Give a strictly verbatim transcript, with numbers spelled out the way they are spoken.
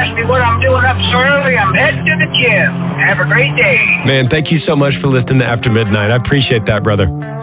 ask me what I'm doing up so early. I'm heading to the gym. Have a great day. Man, thank you so much for listening to After Midnight. I appreciate that, brother.